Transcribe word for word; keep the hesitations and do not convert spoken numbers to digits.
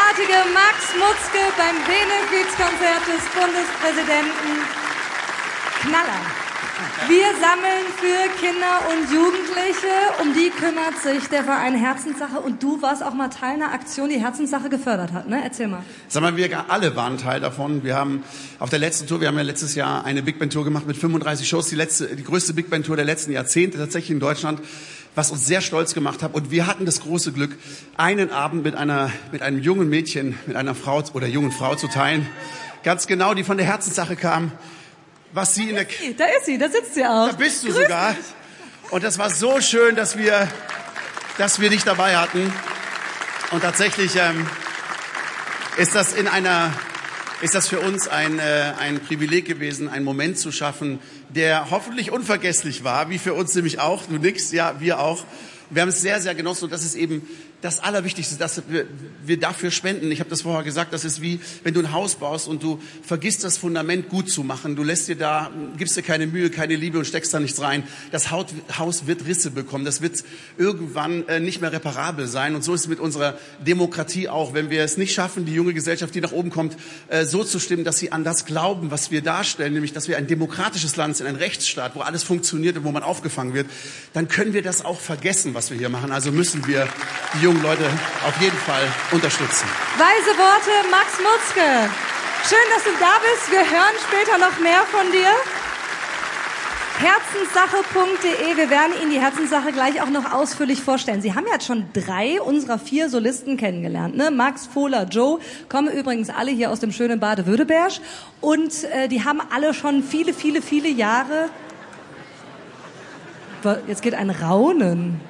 großartige Max Mutzke beim Benefizkonzert des Bundespräsidenten. Knaller. Wir sammeln für Kinder und Jugendliche, um die kümmert sich der Verein Herzenssache. Und du warst auch mal Teil einer Aktion, die Herzenssache gefördert hat, ne? Erzähl mal. Sag mal, wir alle waren Teil davon. Wir haben auf der letzten Tour, wir haben ja letztes Jahr eine Big Band Tour gemacht mit fünfunddreißig Shows, die letzte, die größte Big Band Tour der letzten Jahrzehnte tatsächlich in Deutschland, was uns sehr stolz gemacht hat. Und wir hatten das große Glück, einen Abend mit einer, mit einem jungen Mädchen, mit einer Frau oder jungen Frau zu teilen. Ganz genau, die von der Herzenssache kam. Was sie in der K- Da ist sie, da sitzt sie auch. Da bist du Grüß sogar. dich. Und das war so schön, dass wir, dass wir dich dabei hatten. Und tatsächlich ähm, ist das in einer, ist das für uns ein äh, ein Privileg gewesen, einen Moment zu schaffen, der hoffentlich unvergesslich war, wie für uns nämlich auch. Du nix, ja, wir auch. Wir haben es sehr, sehr genossen und das ist eben das Allerwichtigste, dass wir, wir dafür spenden. Ich habe das vorher gesagt, das ist wie, wenn du ein Haus baust und du vergisst, das Fundament gut zu machen. Du lässt dir da, gibst dir keine Mühe, keine Liebe und steckst da nichts rein. Das Haus wird Risse bekommen. Das wird irgendwann äh, nicht mehr reparabel sein. Und so ist es mit unserer Demokratie auch. Wenn wir es nicht schaffen, die junge Gesellschaft, die nach oben kommt, äh, so zu stimmen, dass sie an das glauben, was wir darstellen, nämlich, dass wir ein demokratisches Land sind, ein Rechtsstaat, wo alles funktioniert und wo man aufgefangen wird, dann können wir das auch vergessen, was wir hier machen. Also müssen wir die jungen Leute auf jeden Fall unterstützen. Weise Worte, Max Mutzke. Schön, dass du da bist. Wir hören später noch mehr von dir. Herzenssache punkt de. Wir werden Ihnen die Herzenssache gleich auch noch ausführlich vorstellen. Sie haben ja jetzt schon drei unserer vier Solisten kennengelernt, ne? Max, Fohler, Joe, kommen übrigens alle hier aus dem schönen Baden-Württemberg. Und äh, die haben alle schon viele, viele, viele Jahre... Jetzt geht ein Raunen.